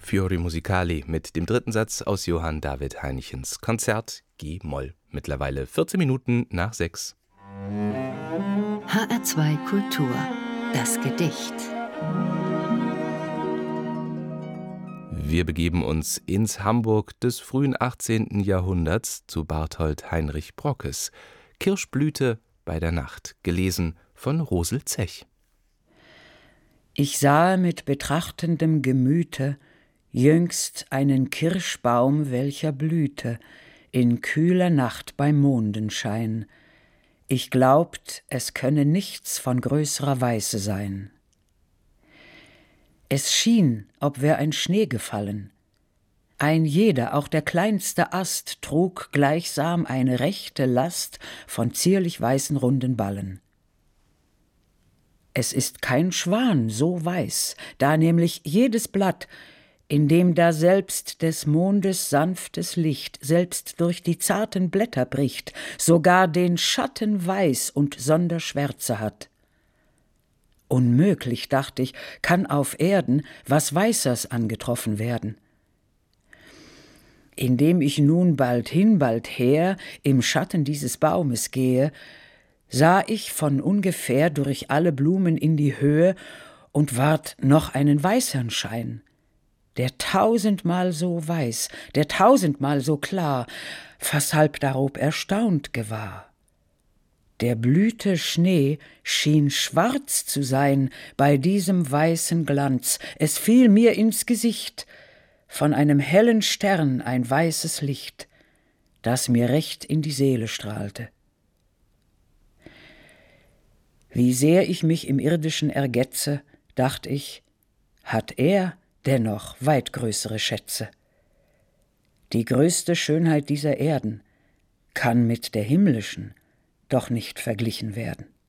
Fiori Musicali mit dem dritten Satz aus Johann David Heinichens Konzert G-Moll. Mittlerweile 14 Minuten nach 6. HR2 Kultur. Das Gedicht. Wir begeben uns ins Hamburg des frühen 18. Jahrhunderts zu Barthold Heinrich Brockes. Kirschblüte bei der Nacht, gelesen von Rosel Zech. Ich sahe mit betrachtendem Gemüte jüngst einen Kirschbaum, welcher blühte, in kühler Nacht beim Mondenschein. Ich glaubt, es könne nichts von größerer Weiße sein. Es schien, ob wär ein Schnee gefallen. Ein jeder, auch der kleinste Ast, trug gleichsam eine rechte Last von zierlich weißen runden Ballen. Es ist kein Schwan so weiß, da nämlich jedes Blatt, in dem daselbst des Mondes sanftes Licht selbst durch die zarten Blätter bricht, sogar den Schatten weiß und Sonderschwärze hat. Unmöglich, dacht ich, kann auf Erden was Weißers angetroffen werden. Indem ich nun bald hin, bald her im Schatten dieses Baumes gehe, sah ich von ungefähr durch alle Blumen in die Höhe und ward noch einen weißern Schein, der tausendmal so weiß, der tausendmal so klar, fast halb darob erstaunt gewahr. Der Blüte Schnee schien schwarz zu sein bei diesem weißen Glanz, es fiel mir ins Gesicht, von einem hellen Stern ein weißes Licht, das mir recht in die Seele strahlte. Wie sehr ich mich im Irdischen ergetze, dacht ich, hat er dennoch weit größere Schätze. Die größte Schönheit dieser Erden kann mit der himmlischen doch nicht verglichen werden.